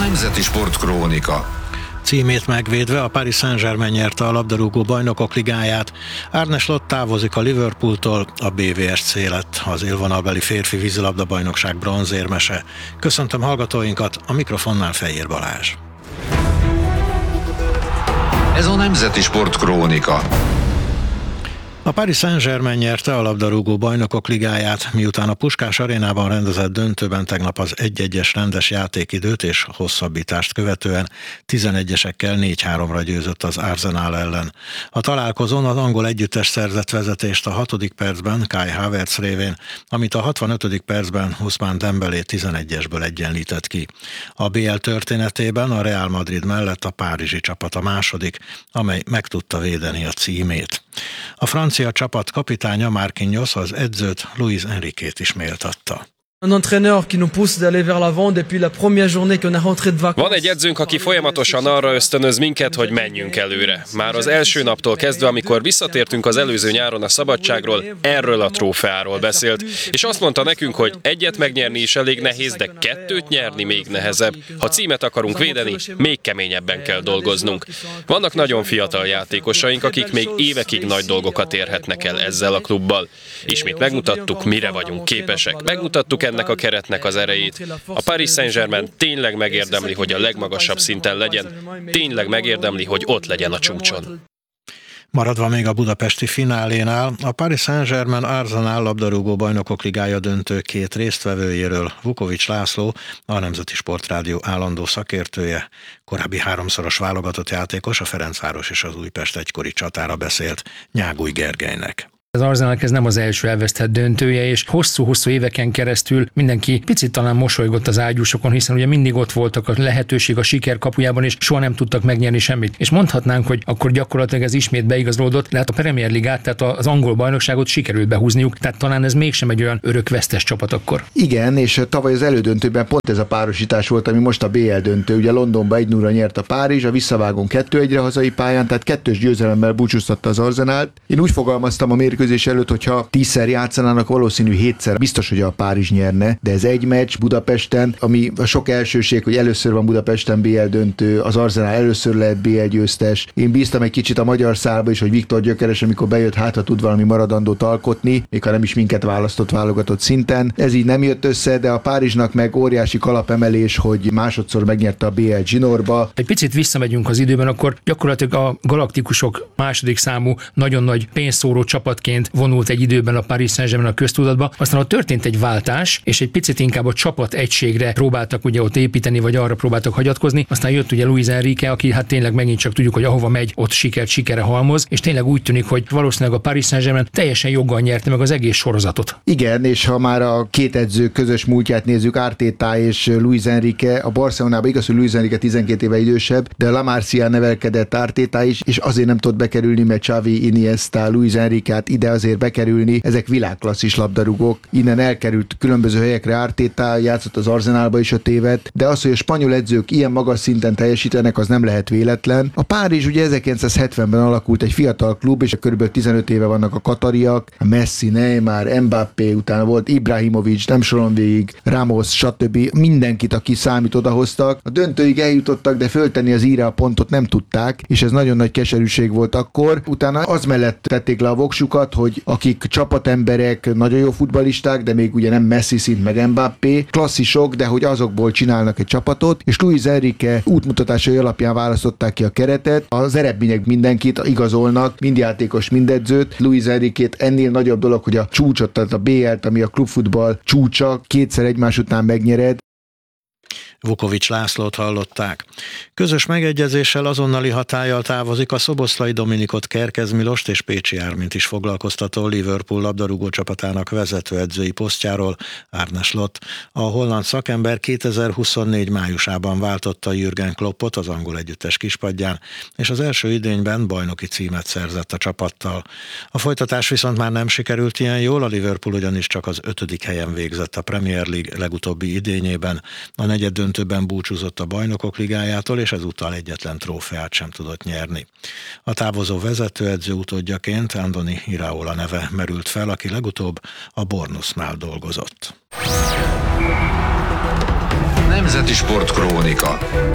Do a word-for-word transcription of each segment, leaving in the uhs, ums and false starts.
Nemzeti Sportkrónika. Címét megvédve a Paris Saint-Germain nyerte a labdarúgó bajnokok ligáját. Arne Slot távozik a Liverpooltól, a bé vé es cé lett az élvonalbeli férfi vízilabda-bajnokság bronzérmese. Köszöntöm hallgatóinkat, a mikrofonnál Fejér Balázs. Ez a Nemzeti Sportkrónika. A Paris Saint-Germain nyerte a labdarúgó bajnokok ligáját, miután a Puskás arénában rendezett döntőben tegnap az egy-egyes rendes játékidőt és hosszabbítást követően tizenegyesekkel négy-háromra győzött az Arsenal ellen. A találkozón az angol együttes szerzett vezetést a hatodik percben Kai Havertz révén, amit a hatvanötödik percben Ousmane Dembélé tizenegyesből egyenlített ki. A bé el történetében a Real Madrid mellett a párizsi csapat a második, amely meg tudta védeni a címét. A francia csapat kapitánya Marquinhos az edzőt, Luis Enriquét is méltatta. Un entraîneur qui nous pousse d'aller vers l'avant depuis la première journée qu'on est rentré de vacances. Van egy edzőnk, aki folyamatosan arra ösztönöz minket, hogy menjünk előre. Már az első naptól kezdve, amikor visszatértünk az előző nyáron a szabadságról, erről a trófeáról beszélt, és azt mondta nekünk, hogy egyet megnyerni is elég nehéz, de kettőt nyerni még nehezebb. Ha címet akarunk védeni, még keményebben kell dolgoznunk. Vannak nagyon fiatal játékosaink, akik még évekig nagy dolgokat érhetnek el ezzel a klubbal. Ismét megmutattuk, mire vagyunk képesek. Megmutattuk ennek a keretnek az erejét. A Paris Saint-Germain tényleg megérdemli, hogy a legmagasabb szinten legyen, tényleg megérdemli, hogy ott legyen a csúcson. Maradva még a budapesti finálénál, a Paris Saint-Germain Arsenal labdarúgó bajnokok ligája döntő két résztvevőjéről Vukovics László, a Nemzeti Sportrádió állandó szakértője, korábbi háromszoros válogatott játékos, a Ferencváros és az Újpest egykori csatára beszélt Nyáguly Gergelynek. Az Arsenalnak ez nem az első elvesztett döntője, és hosszú-hosszú éveken keresztül mindenki picit talán mosolygott az ágyúsokon, hiszen ugye mindig ott voltak a lehetőség a siker kapujában, és soha nem tudtak megnyerni semmit. És mondhatnánk, hogy akkor gyakorlatilag ez ismét beigazolódott, de hát a Premier Ligát, tehát az angol bajnokságot sikerült behúzniuk, tehát talán ez mégsem egy olyan örök vesztes csapat akkor. Igen, és tavaly az elődöntőben pont ez a párosítás volt, ami most a bé el döntő. Ugye Londonban egy nulla nyert a Párizs, a visszavágón kettő egyre hazai pályán, tehát kettős győzelemmel búcsúztatta az Arsenált. Én úgy fogalmaztam a mérkőzés előtt, hogyha tízszer játszanának, valószínű hétszer biztos, hogy a Párizs nyerne, de ez egy meccs Budapesten, ami a sok elsőség, hogy először van Budapesten bé el döntő, az Arsenal először lehet bé el győztes. Én bíztam egy kicsit a magyar szálba is, hogy Viktor Gyökeres, amikor bejött, hát ha tud valami maradandót alkotni, még ha nem is minket választott válogatott szinten. Ez így nem jött össze, de a Párizsnak meg óriási kalapemelés, hogy másodszor megnyerte a bé el zsinórba. Egy picit visszamegyünk az időben, akkor gyakorlatilag a galaktikusok második számú nagyon nagy pénzszóró csapatként vonult egy időben a Paris Saint-Germain a köztudatba, aztán ott történt egy váltás, és egy picit inkább a csapat egységre próbáltak ugye ott építeni, vagy arra próbáltak hagyatkozni, aztán jött ugye Luis Enrique, aki hát tényleg megint csak tudjuk, hogy ahova megy, ott sikert sikere halmoz, és tényleg úgy tűnik, hogy valószínűleg a Paris Saint-Germain teljesen joggal nyerte meg az egész sorozatot. Igen, és ha már a két edző közös múltját nézzük, Arteta és Luis Enrique, a Barcelonában igaz, hogy Luis Enrique tizenkét éve idősebb, de La Masia nevelkedett Arteta is, és azért nem tudott bekerülni, mert Xavi, Iniesta, Luis Enrique ide azért bekerülni, ezek világklasszis labdarúgók. Innen elkerült különböző helyekre, Arteta játszott az Arsenalba is öt évet, de az, hogy a spanyol edzők ilyen magas szinten teljesítenek, az nem lehet véletlen. A Párizs ugye ezerkilencszázhetvenben alakult egy fiatal klub, és kb. tizenöt éve vannak a katariak, a Messi, Neymar, Mbappé, utána volt Ibrahimovic, nem sorolom végig, Ramos, stb. Mindenkit, aki számít, odahoztak. A döntőig eljutottak, de föltenni az íre a pontot nem tudták, és ez nagyon nagy keserűség volt akkor. Utána az mellett tették le a voksukat, hogy akik csapatemberek, nagyon jó futballisták, de még ugye nem Messi szint meg Mbappé, klasszisok, de hogy azokból csinálnak egy csapatot, és Luis Enrique útmutatásai alapján választották ki a keretet. Az eredmények mindenkit igazolnak, mind játékos, mind edzőt. Luis Enriquét ennél nagyobb dolog, hogy a csúcsot, tehát a bé el-t, ami a klubfutball csúcsa, kétszer egymás után megnyered. Vukovics Lászlót hallották. Közös megegyezéssel azonnali hatállyal távozik a Szoboszlai Dominikot, Kerkez Milost és Pécsi Ármint is foglalkoztató Liverpool labdarúgó csapatának vezetőedzői posztjáról Arne Slot. A holland szakember kétezer-huszonnégy májusában váltotta Jürgen Kloppot az angol együttes kispadján, és az első idényben bajnoki címet szerzett a csapattal. A folytatás viszont már nem sikerült ilyen jól, a Liverpool ugyanis csak az ötödik helyen végzett a Premier League legutóbbi idényében. A negyeddöntőben búcsúzott a Bajnokok Ligájától, és ezúttal egyetlen trófeát sem tudott nyerni. A távozó vezetőedző utódjaként Andoni Iraola neve merült fel, aki legutóbb a Bournemouth-nál dolgozott. Nemzeti Sportkrónika.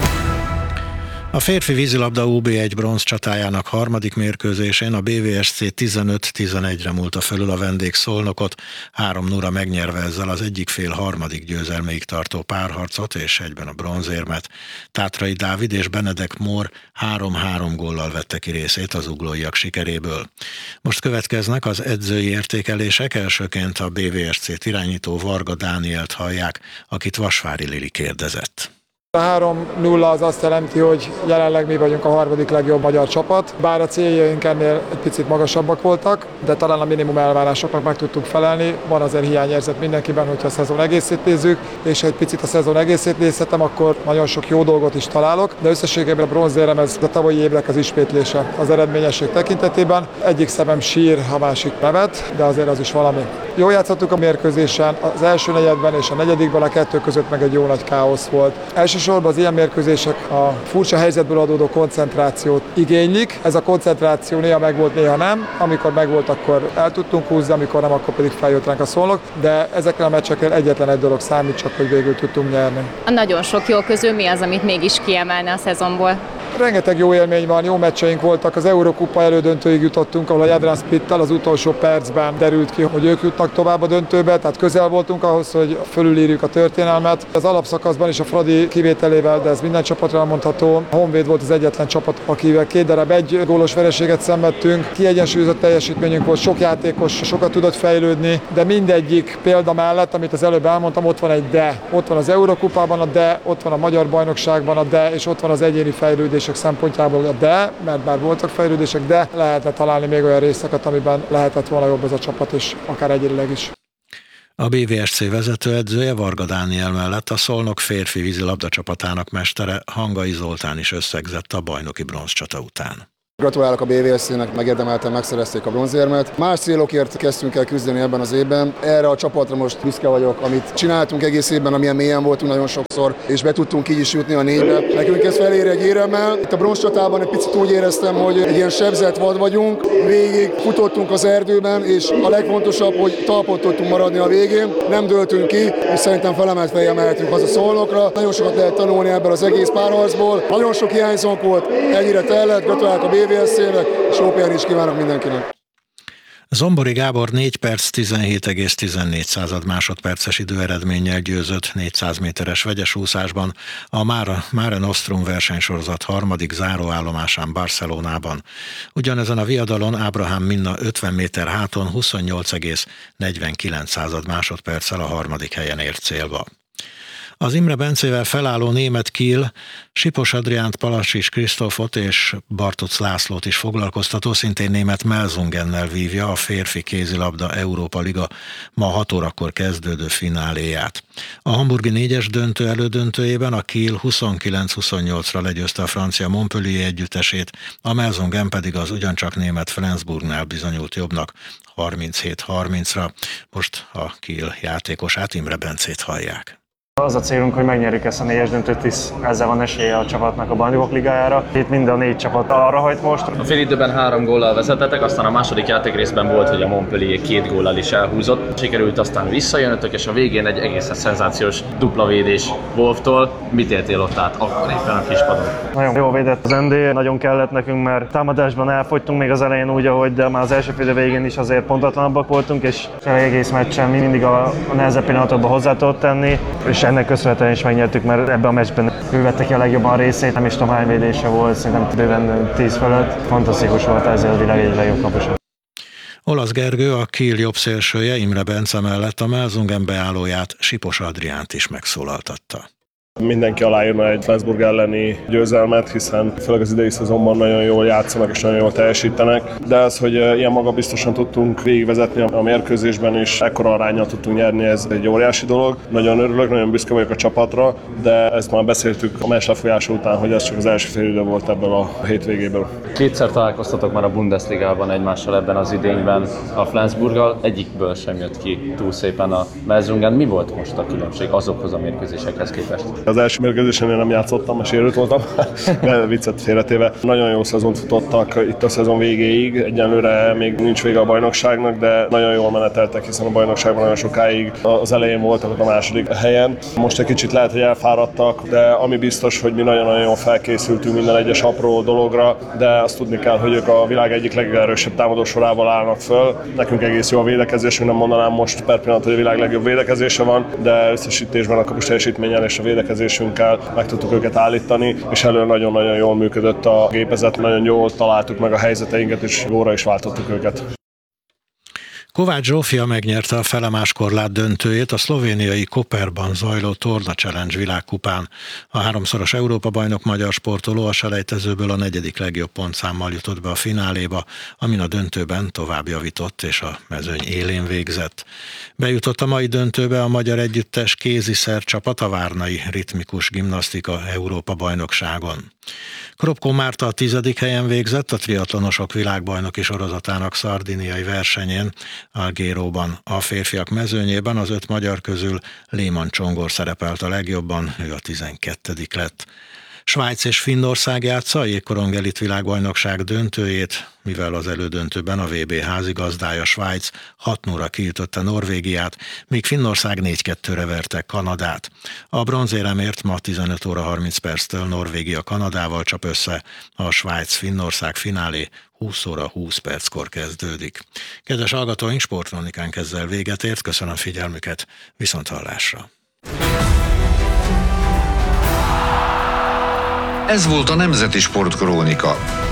A férfi vízilabda U bé egy bronz csatájának harmadik mérkőzésén a bé vé es cé tizenöt tizenegyre múlta felül a vendég Szolnokot, három nulla megnyerve ezzel az egyik fél harmadik győzelméig tartó párharcot és egyben a bronzérmet. Tátrai Dávid és Benedek Mór három-három góllal vette ki részét az uglóiak sikeréből. Most következnek az edzői értékelések, elsőként a bé vé es cét irányító Varga Dánielt hallják, akit Vasvári Lili kérdezett. A három nulla az azt jelenti, hogy jelenleg mi vagyunk a harmadik legjobb magyar csapat, bár a céljaink ennél egy picit magasabbak voltak, de talán a minimum elvárásoknak meg tudtuk felelni. Van azért hiányérzet mindenkiben, hogyha a szezon egészét nézzük, és ha egy picit a szezon egészét nézhetem, akkor nagyon sok jó dolgot is találok, de összességében a bronzérem ez a tavalyi évnek az ismétlése az eredményesség tekintetében. Egyik szemem sír, a másik nevet, de azért az is valami. Jól játszottuk a mérkőzésen, az első negyedben és a negyedikben, a kettő között meg egy jó nagy káosz volt. Elsősorban az ilyen mérkőzések a furcsa helyzetből adódó koncentrációt igénylik. Ez a koncentráció néha megvolt, néha nem. Amikor megvolt, akkor el tudtunk húzni, amikor nem, akkor pedig feljött ránk a Szolnok. De ezekkel a meccsekkel egyetlen egy dolog számít, csak hogy végül tudtunk nyerni. A nagyon sok jó közül mi az, amit mégis kiemelne a szezonból? Rengeteg jó élmény van, jó meccseink voltak. Az Eurokupa elődöntőig jutottunk, ahol a Jadran Splittel az utolsó percben derült ki, hogy ők jutnak tovább a döntőbe, tehát közel voltunk ahhoz, hogy fölülírjuk a történelmet. Az alapszakaszban is a Fradi kivételével, de ez minden csapatra elmondható. A Honvéd volt az egyetlen csapat, akivel két darab egy gólos vereséget szenvedtünk. Kiegyensúlyozott teljesítményünk volt, sok játékos sokat tudott fejlődni, de mindegyik példa mellett, amit az előbb elmondtam, ott van egy de. Ott van az Eurokupában a de, ott van a Magyar Bajnokságban a de, és ott van az egyéni fejlődés szempontjából a de, mert bár voltak fejlődések, de lehetne találni még olyan részeket, amiben lehetett volna jobb ez a csapat, és akár egyénileg is. A bé vé es cé vezetőedzője Varga Dániel mellett a Szolnok férfi vízilabda csapatának mestere Hangai Zoltán is összegzett a bajnoki bronzcsata után. Gratulálok a bé vé es cének, megérdemelten megszerezték a bronzérmet. Más célokért kezdtünk el küzdeni ebben az évben. Erre a csapatra most büszke vagyok, amit csináltunk egész évben, amilyen mélyen voltunk nagyon sokszor, és be tudtunk így is jutni a négybe. Nekünk ez felér egy éremmel. Itt a bronzcsatában egy picit úgy éreztem, hogy egy ilyen sebzett vad vagyunk. Végig futottunk az erdőben, és a legfontosabb, hogy talpot tudtunk maradni a végén. Nem dőltünk ki, és szerintem felemelt fejjel mehetünk haza Szolnokra. Nagyon sokat lehet tanulni ebből az egész párharcból. Nagyon sok hiányzónk volt, ennyire tellett. Gratulálok a bé vé es cének, és jó pihenést is kívánok mindenkinek. Zombori Gábor négy perc tizenhét egész tizennégy század másodperces időeredménnyel győzött négyszáz méteres vegyes úszásban a Mare Nostrum versenysorozat harmadik záróállomásán Barcelonában. Ugyanezen a viadalon Ábrahám Minna ötven méter háton huszonnyolc egész negyvenkilenc század másodperccel a harmadik helyen ért célba. Az Imre Bencével felálló német Kiel Sipos Adriánt, Palasics Krisztófot és Bartoc Lászlót is foglalkoztató, szintén német Melsungennel vívja a férfi kézilabda Európa Liga ma hat órakor kezdődő fináléját. A hamburgi négyes döntő elődöntőjében a Kiel huszonkilenc huszonnyolcra legyőzte a francia Montpellier együttesét, a Melsungen pedig az ugyancsak német Flensburgnál bizonyult jobbnak harminchét harmincra. Most a Kiel játékosát, Imre Bencét hallják. Az a célunk, hogy megnyerjük ezt a négyes döntőt, hisz ezzel van esélye a csapatnak a bajnokok ligájára. Itt mind a négy csapat arra hajt most. A fél időben három góllal vezetetek, aztán a második játékrészben volt, hogy a Montpellier két góllal is elhúzott. Sikerült aztán visszajönötök, és a végén egy egészen szenzációs dupla védés Wolftól. Mit éltél ott át akkor éppen a kispadon? Nagyon jó védett az en dé, nagyon kellett nekünk, mert támadásban elfogytunk még az elején úgy, ahogy, de már az első fél végén is azért pontatlanabbak voltunk, és egész meccsen mindig a, a nehezebb pillanatokban hozzá tudott tenni, és ennek köszönhetően is megnyertük, mert ebben a meccsben ő vette ki a legjobban a részét, nem is tudom hány védése volt, szerintem bőven tíz fölött. Fantasztikus volt, ezzel a világ egy legjobb kapusa. Olasz Gergő, a Kiel jobb szélsője Imre Bence mellett a Melsungen beállóját, Sipos Adriánt is megszólaltatta. Mindenki aláírna egy Flensburg elleni győzelmet, hiszen főleg az idei szezonban nagyon jól játszanak és nagyon jól teljesítenek, de az, hogy ilyen magabiztosan tudtunk végigvezetni a mérkőzésben és ekkora aránnyal tudtunk nyerni, ez egy óriási dolog. Nagyon örülök, nagyon büszke vagyok a csapatra, de ezt már beszéltük a meccs lefolyása után, hogy ez csak az első fél idő volt ebből a hétvégéből. Kétszer találkoztatok már a Bundesligában egymással ebben az idényben a Flensburggal, egyikből sem jött ki túl szépen a Melsungen. Mi volt most a különbség azokhoz a mérkőzésekhez képest? Az első mérkőzésen én nem játszottam, mert sérült voltam, de viccet félretéve. Nagyon jó szezont futottak itt a szezon végéig, egyenlőre még nincs vége a bajnokságnak, de nagyon jól meneteltek, hiszen a bajnokságban nagyon sokáig az elején voltak a második helyen. Most egy kicsit lehet, hogy elfáradtak, de ami biztos, hogy mi nagyon-nagyon jól felkészültünk minden egyes apró dologra, de azt tudni kell, hogy ők a világ egyik legerősebb támadó sorával állnak föl. Nekünk egész jó a védekezésünk, nem mondanám most per pillanat, hogy a világ legjobb védekezése van, de összesítésben a kapus teljesítménnyel és a védekezésünkkel meg tudtuk őket állítani, és előre nagyon-nagyon jól működött a gépezet, nagyon jól találtuk meg a helyzeteinket, és góra is váltottuk őket. Kovács Zsófia megnyerte a felemás korlát döntőjét a szlovéniai Koperban zajló Torna Challenge világkupán. A háromszoros Európa-bajnok magyar sportoló a selejtezőből a negyedik legjobb pontszámmal jutott be a fináléba, amin a döntőben tovább javított és a mezőny élén végzett. Bejutott a mai döntőbe a magyar együttes kéziszer csapat a várnai ritmikus gimnasztika Európa-bajnokságon. Kropko Márta a tizedik helyen végzett a triatlonosok világbajnoki sorozatának szardiniai versenyén, Algéróban. A férfiak mezőnyében az öt magyar közül Léman Csongor szerepelt a legjobban, ő a tizenkettedik lett. Svájc és Finnország játsza a jégkorong elit világbajnokság döntőjét, mivel az elődöntőben a vé bé házigazdája Svájc hat nulla kiütötte Norvégiát, míg Finnország négy kettőre verte Kanadát. A bronzéremért ma tizenöt óra harminc perctől Norvégia Kanadával csap össze, a Svájc-Finnország finálé húsz óra húsz perckor kezdődik. Kedves hallgatóink, Sportkrónikánk ezzel véget ért, köszönöm figyelmüket, viszonthallásra! Ez volt a Nemzeti Sportkrónika.